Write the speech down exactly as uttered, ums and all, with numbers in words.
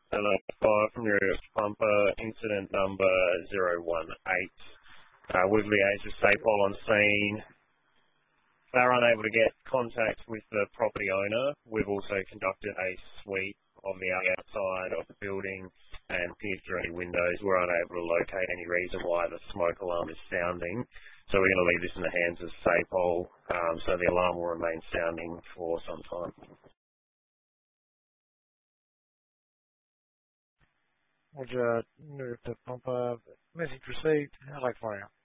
Hello, five from your pumper, incident number zero one eight. Uh, we've liaised with SAPOL on scene. They were unable to get contact with the property owner. We've also conducted a sweep of the outside of the building and peered through any windows. We're unable to locate any reason why the smoke alarm is sounding. So we're going to leave this in the hands of SAPOL, um, so the alarm will remain sounding for some time. Roger, nu heeft de pomp, uh, message received. I'd like for you.